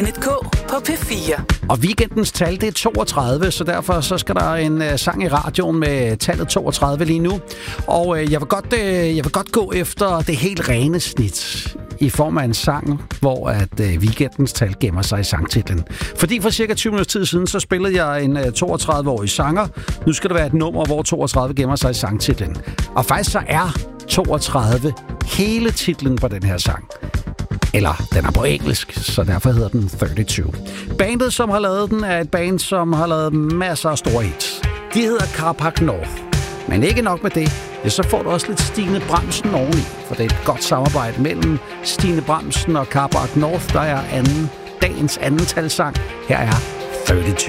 K på P4. Og weekendens tal, det er 32, så derfor så skal der en sang i radioen med tallet 32 lige nu. Og jeg vil godt gå efter det helt rene snit i form af en sang, hvor at weekendens tal gemmer sig i sangtitlen. Fordi for cirka 20 minutter tid siden, så spillede jeg en 32-årig sanger. Nu skal der være et nummer, hvor 32 gemmer sig i sangtitlen. Og faktisk så er 32 hele titlen på den her sang. Eller, den er på engelsk, så derfor hedder den 32. Bandet, som har lavet den, er et band, som har lavet masser af store hits. De hedder Carpark North. Men ikke nok med det, så får du også lidt Stine Bramsen oveni. For det er et godt samarbejde mellem Stine Bramsen og Carpark North, der er dagens anden talsang. Her er 32.